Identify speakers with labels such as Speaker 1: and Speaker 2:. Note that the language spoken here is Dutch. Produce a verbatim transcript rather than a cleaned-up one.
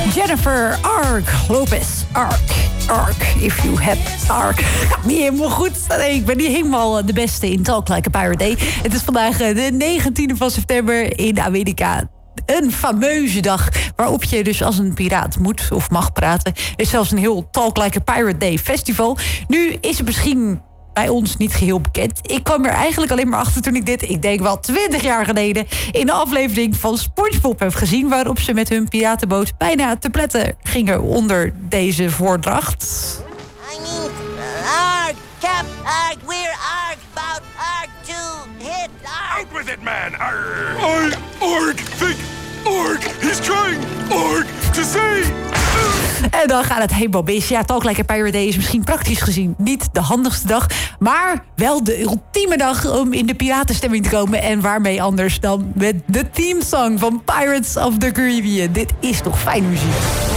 Speaker 1: Jennifer Ark Lopez. Ark, Ark, if you had Ark. Gaat niet helemaal goed. Nee, ik ben niet helemaal de beste in Talk Like a Pirate Day. Het is vandaag de negentiende van september in Amerika. Een fameuze dag waarop je dus als een piraat moet of mag praten. Er is zelfs een heel Talk Like a Pirate Day festival. Nu is het misschien bij ons niet geheel bekend. Ik kwam er eigenlijk alleen maar achter toen ik dit, ik denk wel twintig jaar geleden, in de aflevering van SpongeBob heb gezien, waarop ze met hun piratenboot bijna te pletten gingen onder deze voordracht.
Speaker 2: I mean, Ark, Cap, Ark, we're Ark, about Ark to hit Ark.
Speaker 3: Out with it, man! Arr. I, Ark, think, Ark, he's trying, Ark, to say...
Speaker 1: En dan gaat het helemaal mis. Ja, Talk Like a Pirate Day is misschien praktisch gezien niet de handigste dag, maar wel de ultieme dag om in de piratenstemming te komen. En waarmee anders dan met de themesong van Pirates of the Caribbean. Dit is toch fijn muziek.